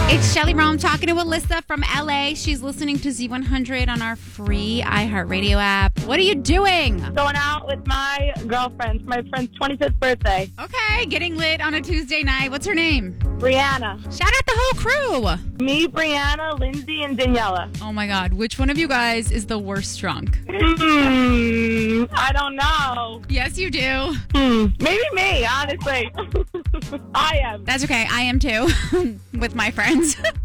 It's Shelly Rome talking to Alyssa from LA. She's listening to Z100 on our free iHeartRadio app. What are you doing? Going out with my girlfriend for my friend's 25th birthday. Okay, getting lit on a Tuesday night. What's her name? Brianna. Shout out the whole crew. Me, Brianna, Lindsay, and Daniela. Oh my God, which one of you guys is the worst drunk? I don't know. Yes, you do. Maybe me, honestly. I am. That's okay. I am too, with my friends.